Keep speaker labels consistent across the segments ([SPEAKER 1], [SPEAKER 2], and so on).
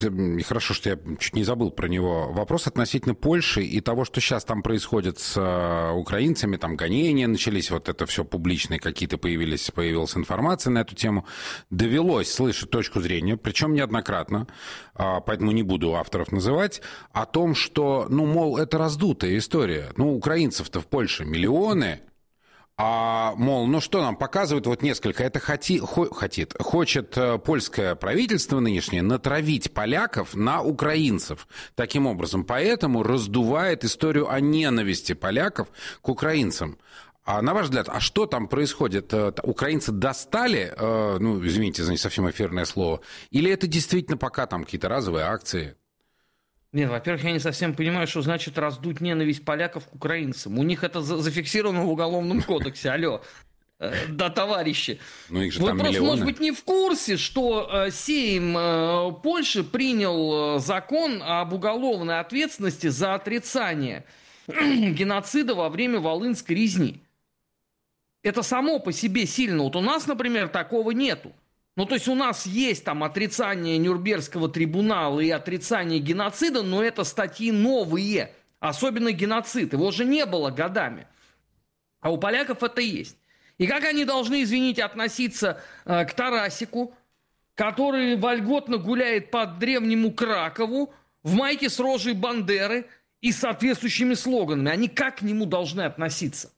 [SPEAKER 1] И хорошо, что я чуть не забыл про него. Вопрос относительно Польши и того, что сейчас там происходит с украинцами, там гонения начались, вот это все публичные какие-то появилась информация на эту тему. Довелось слышать точку зрения, причем неоднократно, поэтому не буду авторов называть, о том, что, мол, это раздутая история. Украинцев-то в Польше миллионы. Мол, что нам показывают, вот несколько, это хочет польское правительство нынешнее натравить поляков на украинцев. Таким образом, поэтому раздувает историю о ненависти поляков к украинцам. На ваш взгляд, что там происходит? Украинцы достали, извините за не совсем эфирное слово, или это действительно пока там какие-то разовые акции?
[SPEAKER 2] Нет, во-первых, я не совсем понимаю, что значит раздуть ненависть поляков к украинцам. У них это зафиксировано в Уголовном кодексе. Алло, да, товарищи.
[SPEAKER 1] Их же
[SPEAKER 2] Вы
[SPEAKER 1] там
[SPEAKER 2] просто,
[SPEAKER 1] миллионы.
[SPEAKER 2] может быть, не в курсе, что Сейм Польши принял закон об уголовной ответственности за отрицание геноцида во время Волынской резни. Это само по себе сильно. Вот у нас, например, такого нету. То есть у нас есть там отрицание Нюрнбергского трибунала и отрицание геноцида, но это статьи новые, особенно геноцид. Его же не было годами. А у поляков это есть. И как они должны, извините, относиться к Тарасику, который вольготно гуляет по древнему Кракову в майке с рожей Бандеры и соответствующими слоганами? Они как к нему должны относиться?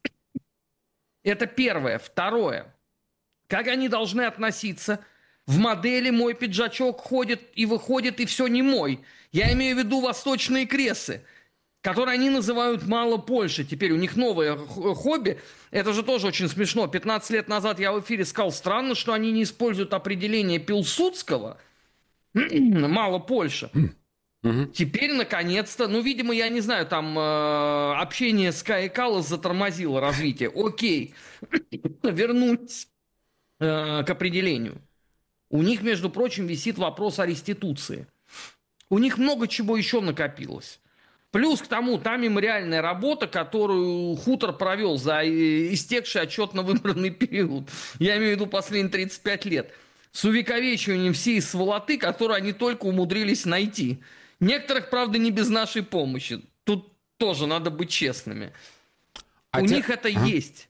[SPEAKER 2] Это первое. Второе. Как они должны относиться в модели «Мой пиджачок ходит и выходит, и все не мой». Я имею в виду восточные крессы, которые они называют «Мало Польши». Теперь у них новое хобби. Это же тоже очень смешно. 15 лет назад я в эфире сказал, странно, что они не используют определение Пилсудского «Мало Польша». Теперь, наконец-то, видимо, я не знаю, там общение с Каей Каллас затормозило развитие. Окей, вернусь к определению. У них, между прочим, висит вопрос о реституции. У них много чего еще накопилось. Плюс к тому, та мемориальная работа, которую Хутор провел за истекший отчетно выбранный период, я имею в виду последние 35 лет, с увековечиванием всей сволоты, которую они только умудрились найти. Некоторых, правда, не без нашей помощи. Тут тоже надо быть честными. У них это есть.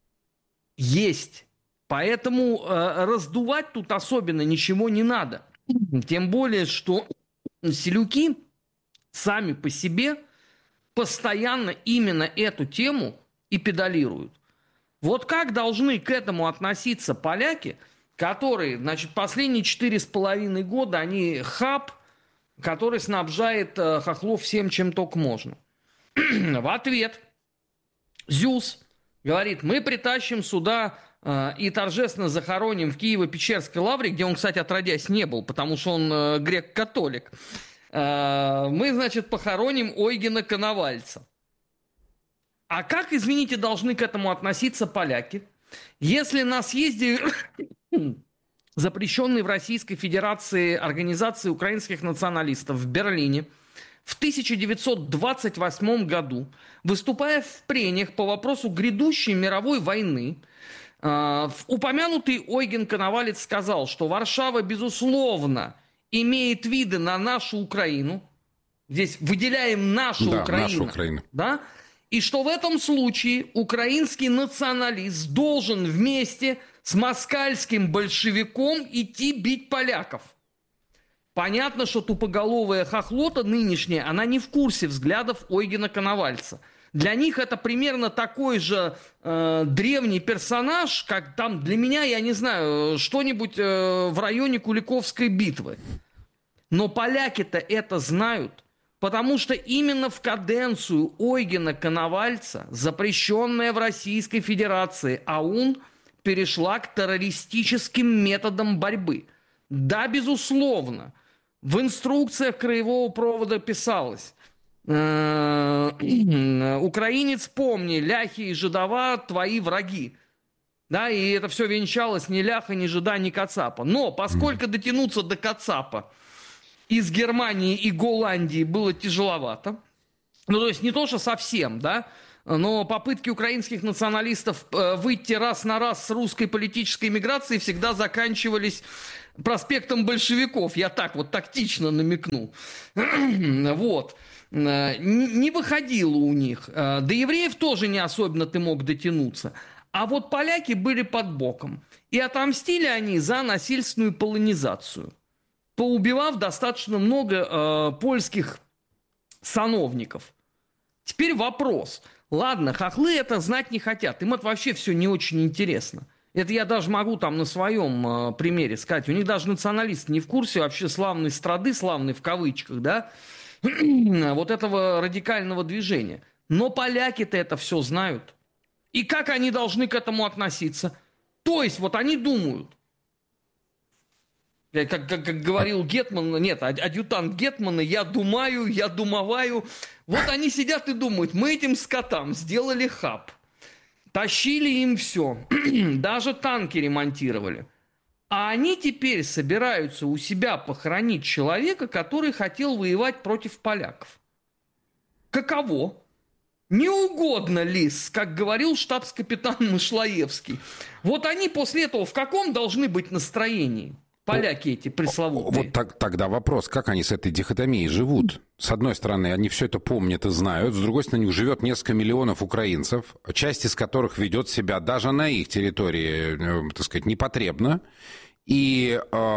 [SPEAKER 2] Есть. Поэтому раздувать тут особенно ничего не надо. Тем более, что селюки сами по себе постоянно именно эту тему и педалируют. Вот как должны к этому относиться поляки, которые, последние 4,5 года, они хаб, который снабжает хохлов всем, чем только можно. В ответ ЗЮС говорит, мы притащим сюда и торжественно захороним в Киево-Печерской лавре, где он, кстати, отродясь не был, потому что он грек-католик. Мы, похороним Ойгена Коновальца. А как, извините, должны к этому относиться поляки, если на съезде запрещенной в Российской Федерации организации украинских националистов в Берлине в 1928 году, выступая в прениях по вопросу грядущей мировой войны, упомянутый Ойген Коновалец сказал, что Варшава, безусловно, имеет виды на нашу Украину. Здесь выделяем нашу Украину. Да? И что в этом случае украинский националист должен вместе с москальским большевиком идти бить поляков. Понятно, что тупоголовая хохлота нынешняя, она не в курсе взглядов Ойгена Коновальца. Для них это примерно такой же древний персонаж, как там для меня, я не знаю, что-нибудь в районе Куликовской битвы. Но поляки-то это знают, потому что именно в каденцию Ойгена Коновальца, запрещенная в Российской Федерации АУН, перешла к террористическим методам борьбы. Да, безусловно, в инструкциях краевого провода писалось: украинец, помни, ляхи и жидова твои враги. Да, и это все венчалось ни ляха, ни жида, ни кацапа. Но поскольку дотянуться до кацапа из Германии и Голландии было тяжеловато, то есть не то, что совсем, да, но попытки украинских националистов выйти раз на раз с русской политической миграцией всегда заканчивались проспектом большевиков, я так вот тактично намекнул. Вот. Не выходило у них. До евреев тоже не особенно ты мог дотянуться. А вот поляки были под боком. И отомстили они за насильственную полонизацию, поубивав достаточно много польских сановников. Теперь вопрос. Ладно, хохлы это знать не хотят. Им это вообще все не очень интересно. Это я даже могу там на своем примере сказать. У них даже националисты не в курсе вообще славной страды, славной в кавычках, да, вот этого радикального движения. Но поляки-то это все знают. И как они должны к этому относиться? То есть вот они думают, как говорил Гетман, нет, адъютант Гетмана, я думаю. Вот они сидят и думают, мы этим скотам сделали хаб. Тащили им все. Даже танки ремонтировали. А они теперь собираются у себя похоронить человека, который хотел воевать против поляков. Каково? Не угодно ли, как говорил штабс-капитан Мышлаевский. Вот они после этого в каком должны быть настроении? Поляки эти пресловутые.
[SPEAKER 1] Вот тогда вопрос, как они с этой дихотомией живут? С одной стороны, они все это помнят и знают, с другой стороны, у них живет несколько миллионов украинцев, часть из которых ведет себя даже на их территории, так сказать, непотребно. И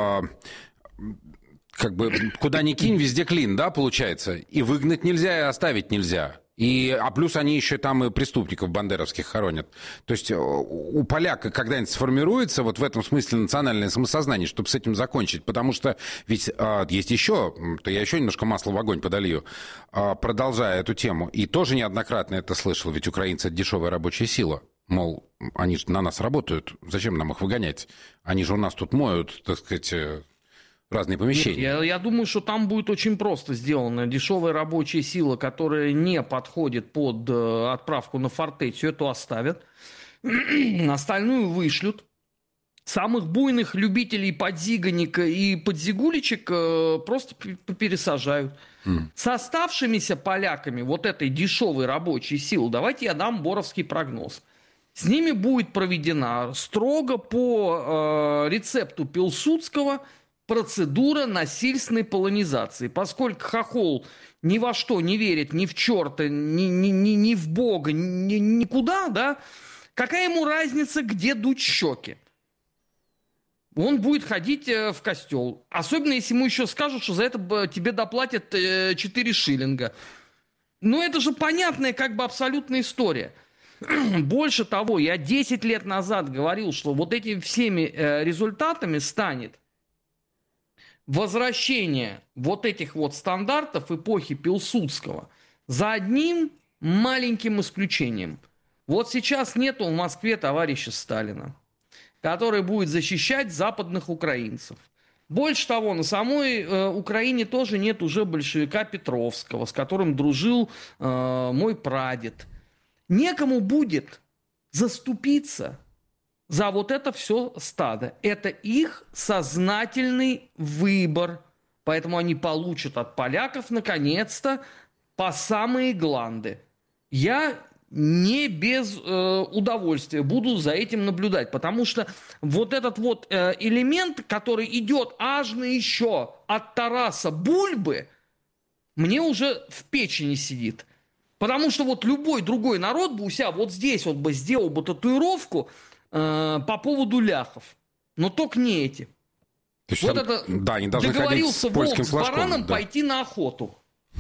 [SPEAKER 1] как бы куда ни кинь, везде клин, да, получается? И выгнать нельзя, и оставить нельзя. А плюс они еще там и преступников бандеровских хоронят. То есть у поляка когда-нибудь сформируется вот в этом смысле национальное самосознание, чтобы с этим закончить. Потому что ведь есть еще, то я еще немножко масла в огонь подолью, продолжая эту тему. И тоже неоднократно это слышал, ведь украинцы — это дешевая рабочая сила. Мол, они же на нас работают, зачем нам их выгонять? Они же у нас тут моют, так сказать, разные помещения.
[SPEAKER 2] Нет, я думаю, что там будет очень просто сделано. Дешевая рабочая сила, которая не подходит под отправку на фортецию, эту оставят. Остальную вышлют. Самых буйных любителей подзиганика и подзигулечек просто пересажают. С оставшимися поляками вот этой дешевой рабочей силы, давайте я дам боровский прогноз. С ними будет проведена строго по рецепту Пилсудского процедура насильственной полонизации. Поскольку хохол ни во что не верит, ни в черта, ни в Бога, никуда, да, какая ему разница, где дуть щеки? Он будет ходить в костел. Особенно, если ему еще скажут, что за это тебе доплатят 4 шиллинга. Ну, это же понятная как бы абсолютная история. Больше того, я 10 лет назад говорил, что вот этими всеми результатами станет возвращение вот этих вот стандартов эпохи Пилсудского за одним маленьким исключением. Вот сейчас нету в Москве товарища Сталина, который будет защищать западных украинцев. Больше того, на самой Украине тоже нет уже большевика Петровского, с которым дружил мой прадед. Некому будет заступиться за вот это все стадо. Это их сознательный выбор. Поэтому они получат от поляков, наконец-то, по самые гланды. Я не без удовольствия буду за этим наблюдать. Потому что вот этот вот элемент, который идет аж на еще от Тараса Бульбы, мне уже в печени сидит. Потому что вот любой другой народ бы у себя вот здесь вот бы сделал бы татуировку по поводу ляхов. Но только не эти.
[SPEAKER 1] Вот
[SPEAKER 2] там,
[SPEAKER 1] это да, они должны
[SPEAKER 2] договорился
[SPEAKER 1] волк
[SPEAKER 2] с бараном пойти на охоту.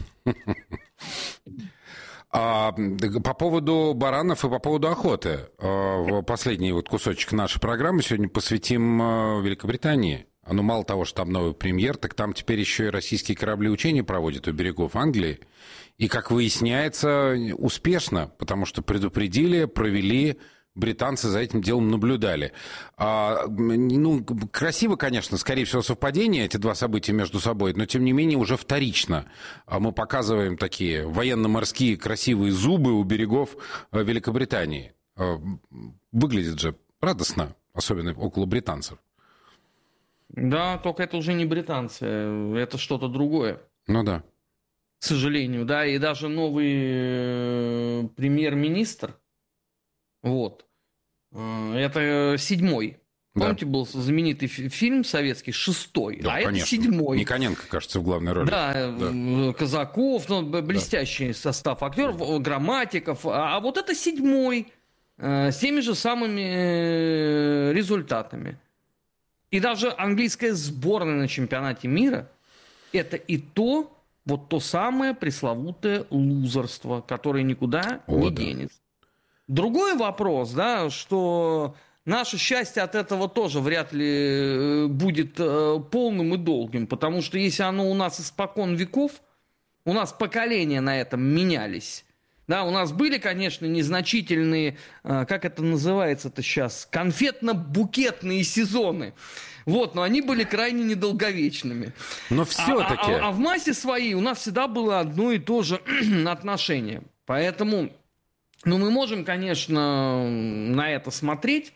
[SPEAKER 1] По поводу баранов и по поводу охоты. Последний вот кусочек нашей программы сегодня посвятим Великобритании. Ну, мало того, что там новый премьер, так там теперь еще и российские корабли учения проводят у берегов Англии. И, как выясняется, успешно, потому что предупредили, провели, британцы за этим делом наблюдали. Красиво, конечно, скорее всего, совпадение, эти два события между собой, но, тем не менее, уже вторично. Мы показываем такие военно-морские красивые зубы у берегов Великобритании. Выглядит же радостно, особенно около британцев.
[SPEAKER 2] Да, только это уже не британцы, это что-то другое.
[SPEAKER 1] Ну да.
[SPEAKER 2] К сожалению, да, и даже новый премьер-министр, вот, это 7-й Помните, был знаменитый фильм советский «Шестой»,
[SPEAKER 1] да,
[SPEAKER 2] а
[SPEAKER 1] конечно.
[SPEAKER 2] это «Седьмой».
[SPEAKER 1] Никоненко, кажется, в главной роли.
[SPEAKER 2] Да. Казаков, блестящий состав актеров, Грамматиков. А вот это «Седьмой», с теми же самыми результатами. И даже английская сборная на чемпионате мира – это и то самое пресловутое лузерство, которое никуда не денется. Другой вопрос, да, что наше счастье от этого тоже вряд ли будет полным и долгим, потому что если оно у нас испокон веков, у нас поколения на этом менялись. Да, у нас были, конечно, незначительные, как это называется-то сейчас, конфетно-букетные сезоны. Вот, но они были крайне недолговечными.
[SPEAKER 1] Но все-таки...
[SPEAKER 2] А в массе своей у нас всегда было одно и то же отношение. Поэтому, мы можем, конечно, на это смотреть.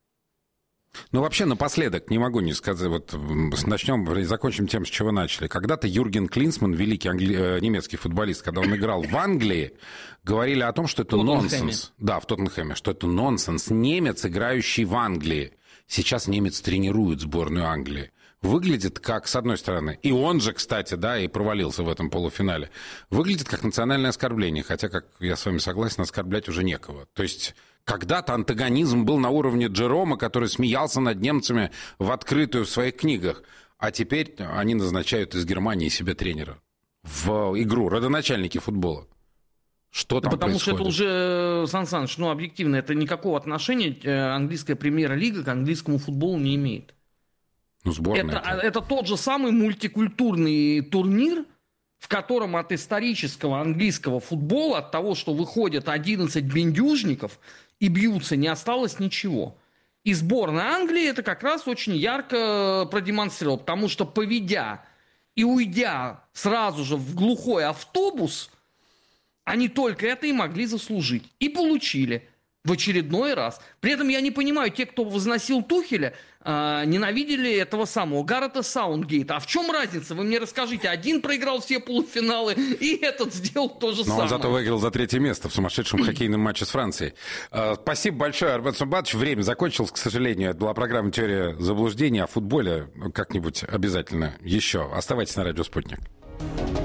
[SPEAKER 1] Ну, вообще, напоследок, не могу не сказать, вот начнем, закончим тем, с чего начали. Когда-то Юрген Клинсман, великий немецкий футболист, когда он играл в Англии, говорили о том, что это нонсенс. Да, в Тоттенхэме, что это нонсенс. Немец, играющий в Англии. Сейчас немец тренирует сборную Англии. Выглядит как, с одной стороны, и он же, кстати, да, и провалился в этом полуфинале, выглядит как национальное оскорбление, хотя, как я с вами согласен, оскорблять уже некого. То есть... Когда-то антагонизм был на уровне Джерома, который смеялся над немцами в открытую в своих книгах. А теперь они назначают из Германии себе тренера в игру, родоначальники футбола. Что там
[SPEAKER 2] Потому
[SPEAKER 1] происходит?
[SPEAKER 2] что это уже, Сан Саныч, объективно, это никакого отношения английская премьер-лига к английскому футболу не имеет.
[SPEAKER 1] Сборная.
[SPEAKER 2] Это тот же самый мультикультурный турнир, в котором от исторического английского футбола, от того, что выходят 11 бендюжников и бьются, не осталось ничего. И сборная Англии это как раз очень ярко продемонстрировала, потому что, поведя и уйдя сразу же в глухой автобус, они только это и могли заслужить. И получили в очередной раз. При этом я не понимаю, те, кто возносил Тухеля, ненавидели этого самого Гаррета Саутгейта. А в чем разница? Вы мне расскажите. Один проиграл все полуфиналы, и этот сделал то же самое.
[SPEAKER 1] Но он зато выиграл за 3-е место в сумасшедшем хоккейном матче с Францией. Спасибо большое, Армен Сумбатович. Время закончилось, к сожалению. Это была программа «Теория заблуждений». О футболе как-нибудь обязательно еще. Оставайтесь на радио «Спутник».